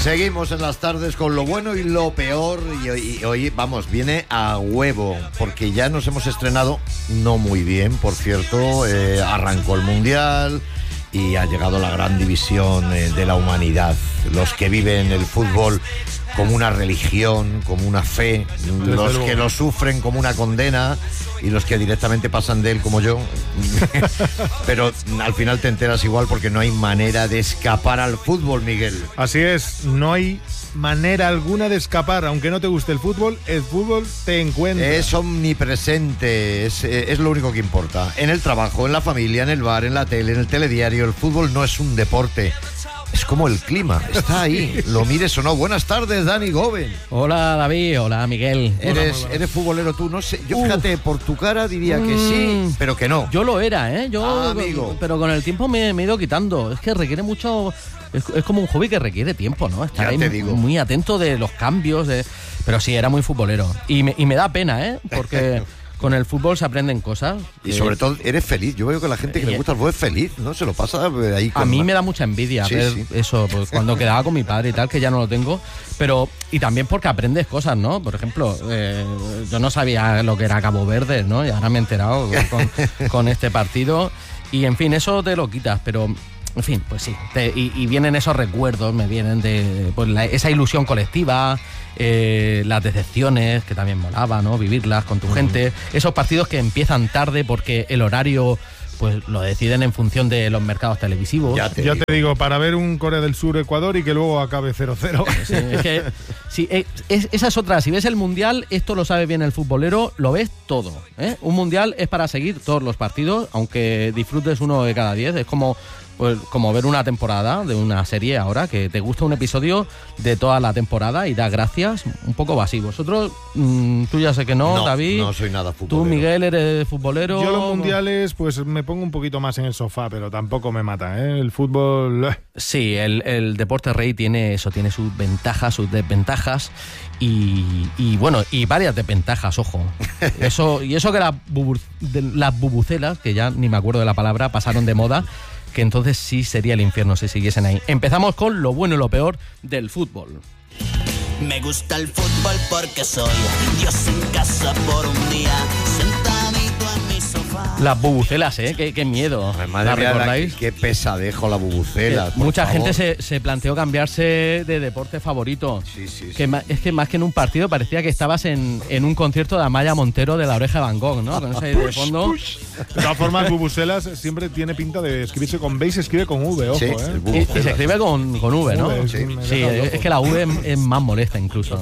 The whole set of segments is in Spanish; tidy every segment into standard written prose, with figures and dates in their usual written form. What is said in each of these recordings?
Seguimos en las tardes con lo bueno y lo peor y hoy, vamos, viene a huevo, porque ya nos hemos estrenado, no muy bien, por cierto, arrancó el Mundial y ha llegado la gran división de la humanidad, los que viven el fútbol como una religión, como una fe, los que lo sufren como una condena y los que directamente pasan de él como yo. Pero al final te enteras igual porque no hay manera de escapar al fútbol, Miguel. Así es, no hay manera alguna de escapar. Aunque no te guste el fútbol te encuentra. Es omnipresente, es lo único que importa. En el trabajo, en la familia, en el bar, en la tele, en el telediario, el fútbol no es un deporte. Es como el clima, está ahí, lo mires o no. Buenas tardes, Dani Goben. Hola, David, hola, Miguel. ¿Eres futbolero tú? No sé, yo fíjate, por tu cara diría que sí, pero que no. Yo lo era, ¿eh? Amigo. Pero con el tiempo me he ido quitando. Es que requiere mucho... Es como un hobby que requiere tiempo, ¿no? Estar ahí muy atento de los cambios. Pero sí, era muy futbolero. Y me da pena, ¿eh? Porque... Con el fútbol se aprenden cosas. Y sobre todo eres feliz. Yo veo que la gente que le gusta el fútbol es feliz, ¿no? Se lo pasa ahí con... A mí me da mucha envidia ver eso, pues cuando quedaba con mi padre y tal, que ya no lo tengo. Pero, y también porque aprendes cosas, ¿no? Por ejemplo, yo no sabía lo que era Cabo Verde, ¿no? Y ahora me he enterado con este partido. Y en fin, eso te lo quitas, pero... En fin, pues sí, y vienen esos recuerdos, me vienen de pues, esa ilusión colectiva, las decepciones, que también molaba, ¿no? Vivirlas con tu gente, esos partidos que empiezan tarde porque el horario pues lo deciden en función de los mercados televisivos. Ya te digo, para ver un Corea del Sur-Ecuador y que luego acabe 0-0. Sí, es que, sí, esa es otra. Si ves el Mundial, esto lo sabe bien el futbolero, lo ves todo, ¿eh? Un Mundial es para seguir todos los partidos, aunque disfrutes uno de cada 10. Es como ver una temporada de una serie ahora, que te gusta un episodio de toda la temporada y da gracias, un poco así. Vosotros, tú ya sé que no, David. No soy nada futbolero. Tú, Miguel, eres futbolero. Yo los mundiales, pues me pongo un poquito más en el sofá, pero tampoco me mata, ¿eh? El fútbol... Sí, el deporte rey tiene eso, tiene sus ventajas, sus desventajas y bueno, y varias desventajas, ojo. Eso que las bubucelas, que ya ni me acuerdo de la palabra, pasaron de moda, que entonces sí sería el infierno si siguiesen ahí. Empezamos con lo bueno y lo peor del fútbol. Me gusta el fútbol porque soy Dios en casa por un día, sentadito en mi sofá. Las bubucelas, qué miedo. Madre ¿La recordáis? Qué pesadejo la bubucela. Mucha gente se planteó cambiarse de deporte favorito. Sí. Es que más que en un partido parecía que estabas en un concierto de Amaya Montero de La Oreja de Van Gogh, ¿no? Con ese de fondo. De todas formas, bubucelas siempre tiene pinta de escribirse con B y se escribe con V, ojo, sí, y se escribe con V, ¿no? Sí, es que la V es más molesta incluso.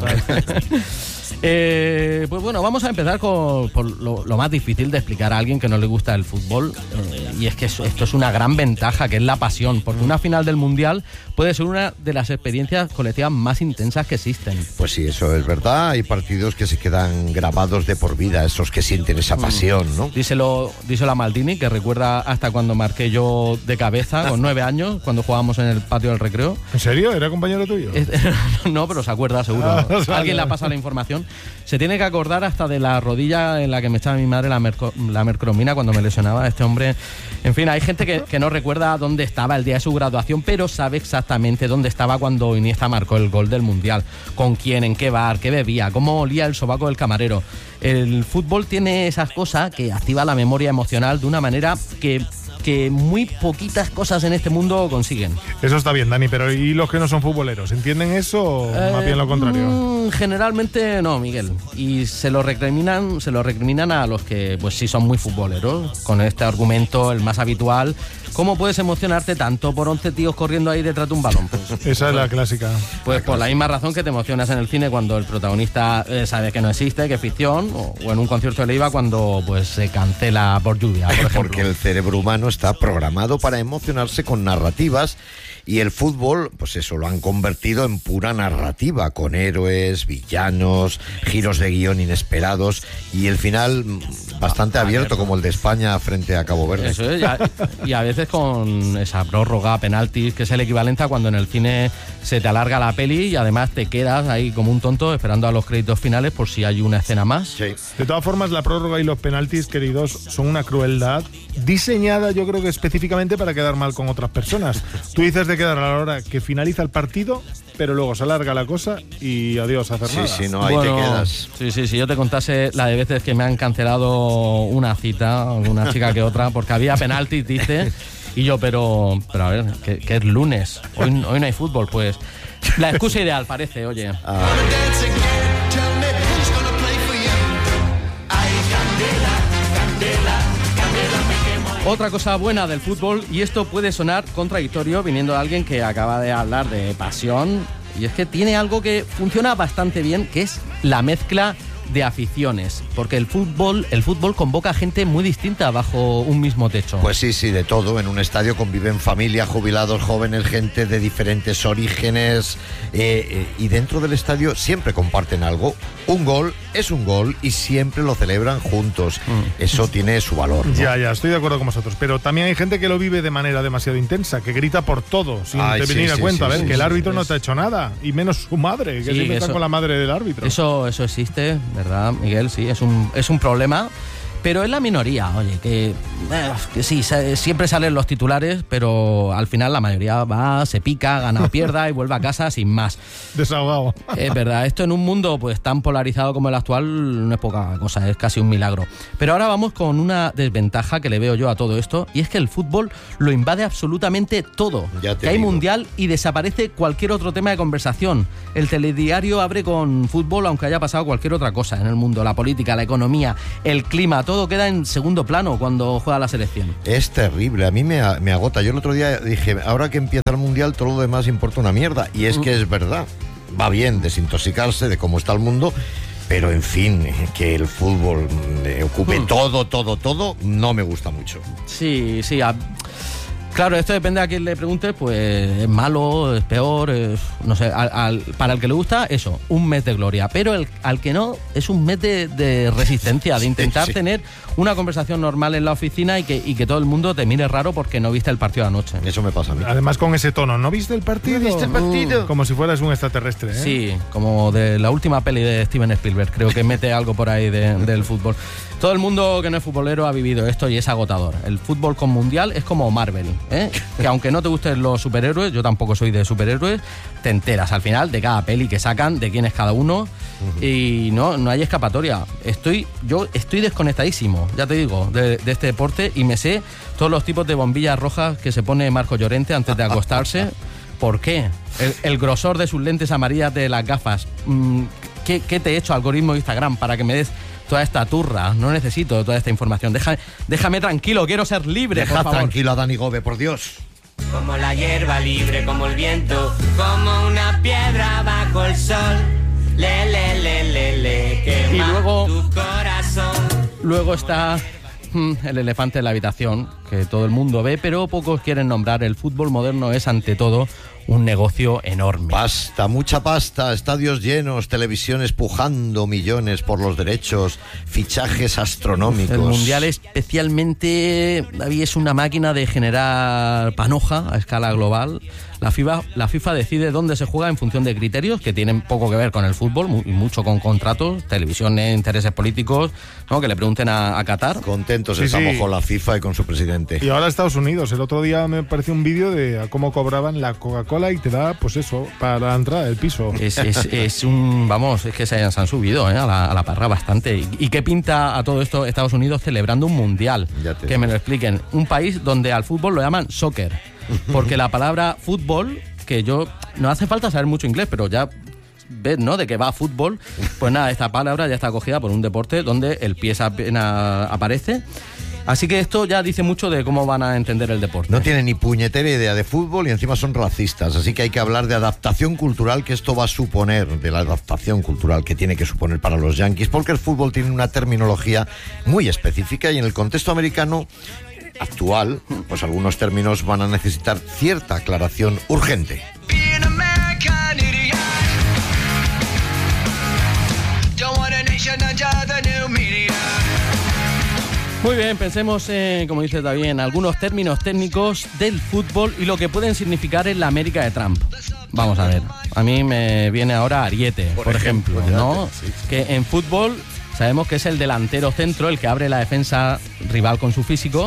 Pues bueno, vamos a empezar por lo más difícil de explicar a alguien que no le gusta el fútbol, y es que esto es una gran ventaja, que es la pasión, porque una final del Mundial puede ser una de las experiencias colectivas más intensas que existen. Pues sí, eso es verdad. Hay partidos que se quedan grabados de por vida, esos que sienten esa pasión, ¿no? Díselo a Maldini, que recuerda hasta cuando marqué yo de cabeza con 9 años, cuando jugábamos en el patio del recreo. ¿En serio? ¿Era compañero tuyo? No, pero se acuerda seguro. Alguien le ha pasado la información. Se tiene que acordar hasta de la rodilla en la que me echaba mi madre la mercromina cuando me lesionaba este hombre. En fin, hay gente que no recuerda dónde estaba el día de su graduación, pero sabe exactamente dónde estaba cuando Iniesta marcó el gol del Mundial, con quién, en qué bar, qué bebía, cómo olía el sobaco del camarero. El fútbol tiene esas cosas que activa la memoria emocional de una manera que muy poquitas cosas en este mundo consiguen. Eso está bien, Dani, pero ¿y los que no son futboleros? ¿Entienden eso o más bien lo contrario? Generalmente no, Miguel. Y se lo recriminan a los que pues sí son muy futboleros, con este argumento, el más habitual. ¿Cómo puedes emocionarte tanto por 11 tíos corriendo ahí detrás de un balón? Pues, esa es la clásica. Pues por la misma razón que te emocionas en el cine cuando el protagonista sabe que no existe, que es ficción, o en un concierto de Leiva cuando pues se cancela por lluvia, por ejemplo. Porque el cerebro humano está programado para emocionarse con narrativas, y el fútbol, pues eso, lo han convertido en pura narrativa, con héroes, villanos, giros de guión inesperados y el final bastante abierto, como el de España frente a Cabo Verde. Eso es, y a veces con esa prórroga, penaltis, que es el equivalente a cuando en el cine se te alarga la peli y además te quedas ahí como un tonto esperando a los créditos finales por si hay una escena más. Sí. De todas formas, la prórroga y los penaltis, queridos, son una crueldad diseñada, yo creo que específicamente para quedar mal con otras personas. Tú dices de quedar a la hora que finaliza el partido, pero luego se alarga la cosa y adiós a hacer nada. Sí, no, ahí te quedas. Sí, yo te contase la de veces que me han cancelado una cita, una chica que otra, porque había penalti, dice, y yo, pero a ver, que es lunes, hoy no hay fútbol, pues la excusa ideal parece, oye. Otra cosa buena del fútbol, y esto puede sonar contradictorio viniendo de alguien que acaba de hablar de pasión, y es que tiene algo que funciona bastante bien, que es la mezcla de aficiones, porque el fútbol convoca a gente muy distinta bajo un mismo techo. Pues sí, de todo. En un estadio conviven familias, jubilados, jóvenes, gente de diferentes orígenes, y dentro del estadio siempre comparten algo. Un gol es un gol y siempre lo celebran juntos. Eso tiene su valor, ¿no? Ya, estoy de acuerdo con vosotros, pero también hay gente que lo vive de manera demasiado intensa, que grita por todo, sin venir a cuenta. Que el árbitro no te ha hecho nada, y menos su madre, que siempre está con la madre del árbitro. Eso existe, ¿verdad, Miguel? Sí, es un problema, pero es la minoría, oye, que sí, siempre salen los titulares, pero al final la mayoría va, se pica, gana o pierda y vuelve a casa sin más. Desahogado. Es verdad, esto en un mundo pues tan polarizado como el actual no es poca cosa, es casi un milagro. Pero ahora vamos con una desventaja que le veo yo a todo esto, y es que el fútbol lo invade absolutamente todo. Que hay mundial y desaparece cualquier otro tema de conversación. El telediario abre con fútbol aunque haya pasado cualquier otra cosa en el mundo, la política, la economía, el clima, todo queda en segundo plano cuando juega la selección. Es terrible, a mí me agota. Yo el otro día dije, ahora que empieza el mundial todo lo demás importa una mierda, y es que es verdad. Va bien desintoxicarse de cómo está el mundo, pero en fin, que el fútbol ocupe todo, no me gusta mucho. Sí. Claro, esto depende a quién le pregunte, pues es malo, es peor, no sé, para el que le gusta, eso, un mes de gloria, pero al que no, es un mes de resistencia, de intentar tener una conversación normal en la oficina y que todo el mundo te mire raro porque no viste el partido anoche. Eso me pasa a mí. Además con ese tono, ¿no viste el partido? ¿No viste el partido? Como si fueras un extraterrestre, ¿eh? Sí, como de la última peli de Steven Spielberg, creo que mete algo por ahí del fútbol. Todo el mundo que no es futbolero ha vivido esto y es agotador. El fútbol con mundial es como Marvel, ¿eh? Que aunque no te gusten los superhéroes, yo tampoco soy de superhéroes, te enteras al final de cada peli que sacan, de quién es cada uno, y no hay escapatoria. Yo estoy desconectadísimo, ya te digo, de este deporte, y me sé todos los tipos de bombillas rojas que se pone Marco Llorente antes de acostarse. ¿Por qué? El grosor de sus lentes amarillas de las gafas. ¿Qué te he hecho, algoritmo de Instagram, para que me des toda esta turra? No necesito toda esta información. Déjame tranquilo, quiero ser libre, Deja por favor. Tranquilo a Dani Gove, por Dios. Como la hierba libre, como el viento, como una piedra bajo el sol. Quema y luego, tu corazón. Luego está el elefante en la habitación, que todo el mundo ve, pero pocos quieren nombrar. El fútbol moderno es, ante todo, un negocio enorme. Pasta, mucha pasta, estadios llenos, televisiones pujando millones por los derechos, fichajes astronómicos. El mundial especialmente, David, es una máquina de generar panoja a escala global. La FIFA decide dónde se juega en función de criterios que tienen poco que ver con el fútbol, mucho con contratos, televisión, intereses políticos, ¿no? Que le pregunten a Qatar. Contentos estamos con la FIFA y con su presidente. Y ahora Estados Unidos. El otro día me pareció un vídeo de cómo cobraban la Coca-Cola y te da, pues eso, para la entrada del piso. Es que se han subido a la parra bastante. ¿Y qué pinta a todo esto Estados Unidos celebrando un mundial? Que me lo expliquen. Un país donde al fútbol lo llaman soccer. Porque la palabra fútbol, que yo no hace falta saber mucho inglés, pero ya ves, ¿no?, de que va a fútbol, pues nada, esta palabra ya está acogida por un deporte donde el pie apenas aparece. Así que esto ya dice mucho de cómo van a entender el deporte. No tienen ni puñetera idea de fútbol y encima son racistas. Así que hay que hablar de adaptación cultural, que esto va a suponer, de la adaptación cultural que tiene que suponer para los Yankees, porque el fútbol tiene una terminología muy específica y en el contexto americano actual, pues algunos términos van a necesitar cierta aclaración urgente. Muy bien, pensemos, como dice David, en algunos términos técnicos del fútbol y lo que pueden significar en la América de Trump. Vamos a ver, a mí me viene ahora Ariete, por ejemplo, ¿no? Sí. Que en fútbol sabemos que es el delantero centro, el que abre la defensa rival con su físico,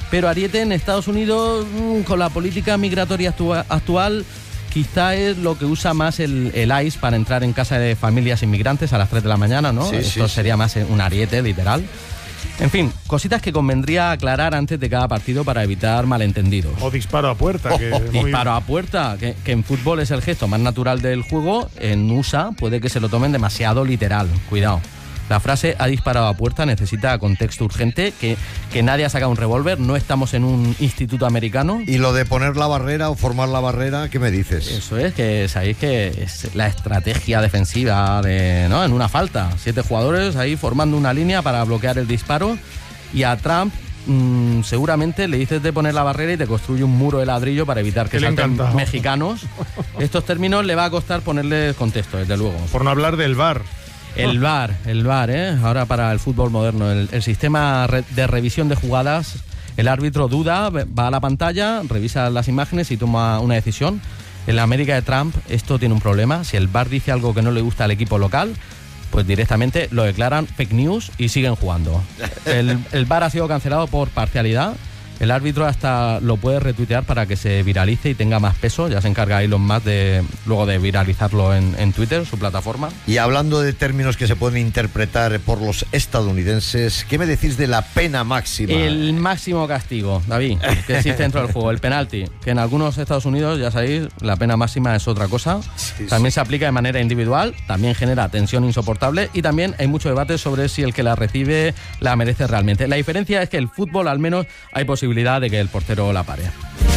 Pero ariete en Estados Unidos, con la política migratoria actual, quizá es lo que usa más el ICE para entrar en casa de familias inmigrantes a las 3 de la mañana, ¿no? Esto sería más un ariete, literal. En fin, cositas que convendría aclarar antes de cada partido para evitar malentendidos. O disparo a puerta. Disparo a puerta, que en fútbol es el gesto más natural del juego. En USA puede que se lo tomen demasiado literal. Cuidado. La frase "ha disparado a puerta" necesita contexto urgente, que nadie ha sacado un revólver, no estamos en un instituto americano. Y lo de poner la barrera o formar la barrera, ¿qué me dices? Eso es, que sabéis que es la estrategia defensiva ¿no? En una falta. 7 jugadores ahí formando una línea para bloquear el disparo, y a Trump seguramente le dices de poner la barrera y te construye un muro de ladrillo para evitar que salten mexicanos. Estos términos le va a costar ponerle contexto, desde luego. Por no hablar del VAR. El VAR, ahora para el fútbol moderno, el sistema de revisión de jugadas. El árbitro duda, va a la pantalla, revisa las imágenes y toma una decisión. En la América de Trump esto tiene un problema. Si el VAR dice algo que no le gusta al equipo local, pues directamente lo declaran fake news y siguen jugando. El VAR ha sido cancelado por parcialidad. El árbitro hasta lo puede retuitear para que se viralice y tenga más peso. Ya se encarga Elon Musk luego de viralizarlo en Twitter, su plataforma. Y hablando de términos que se pueden interpretar por los estadounidenses, ¿qué me decís de la pena máxima? El máximo castigo, David, que existe dentro del juego, el penalti, que en algunos Estados Unidos, ya sabéis, la pena máxima es otra cosa. También se aplica de manera individual, también genera tensión insoportable, y también hay mucho debate sobre si el que la recibe la merece realmente. La diferencia es que el fútbol, al menos, hay posibilidad de que el portero la pare.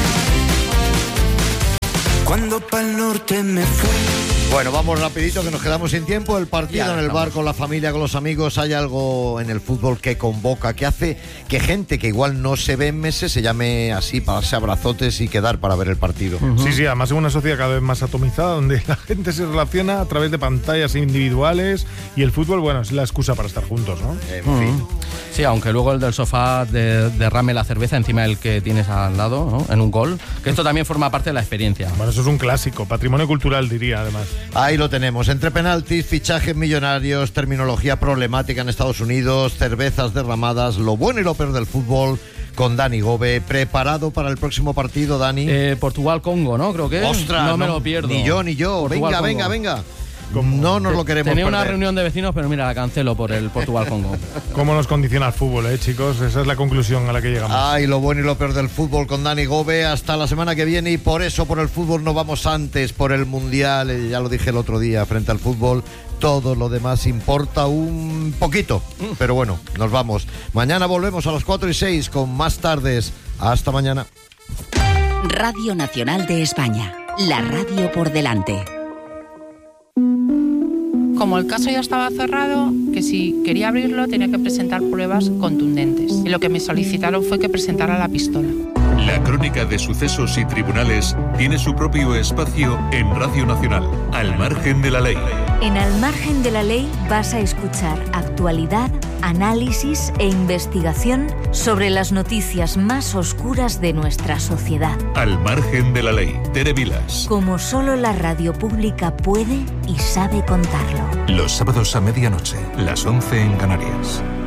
Cuando pa'l norte me fui. Bueno, vamos rapidito que nos quedamos sin tiempo. El partido en el bar, con la familia, con los amigos. Hay algo en el fútbol que convoca, que hace que gente que igual no se ve en meses se llame así, para darse abrazotes y quedar para ver el partido. Sí, además en una sociedad cada vez más atomizada, donde la gente se relaciona a través de pantallas individuales, y el fútbol, bueno, es la excusa para estar juntos, ¿no? En fin. Sí, aunque luego el del sofá derrame la cerveza encima del que tienes al lado, ¿no? En un gol, que esto también forma parte de la experiencia. Bueno, eso es un clásico, patrimonio cultural, diría, además. Ahí lo tenemos, entre penaltis, fichajes millonarios, terminología problemática en Estados Unidos, cervezas derramadas, lo bueno y lo peor del fútbol, con Dani Gove. ¿Preparado para el próximo partido, Dani? Portugal-Congo, ¿no? Creo que. ¡Ostras! No me lo pierdo. Ni yo. Venga. No nos lo queremos Tenía perder. una reunión de vecinos, pero mira, la cancelo por el Portugal-Congo. ¿Cómo nos condiciona el fútbol, chicos? Esa es la conclusión a la que llegamos. Ay, lo bueno y lo peor del fútbol con Dani Gove. Hasta la semana que viene, y por eso, por el fútbol no vamos antes, por el Mundial. Ya lo dije el otro día, frente al fútbol todo lo demás importa un poquito. Pero bueno, nos vamos. Mañana volvemos a las 4:06 con más tardes. Hasta mañana. Radio Nacional de España, la radio por delante. Como el caso ya estaba cerrado, que si quería abrirlo tenía que presentar pruebas contundentes. Y lo que me solicitaron fue que presentara la pistola. La crónica de sucesos y tribunales tiene su propio espacio en Radio Nacional, Al Margen de la Ley. En Al Margen de la Ley vas a escuchar actualidad, análisis e investigación sobre las noticias más oscuras de nuestra sociedad. Al Margen de la Ley, Tere Vilas. Como solo la radio pública puede y sabe contarlo. Los sábados a medianoche, las 11 en Canarias.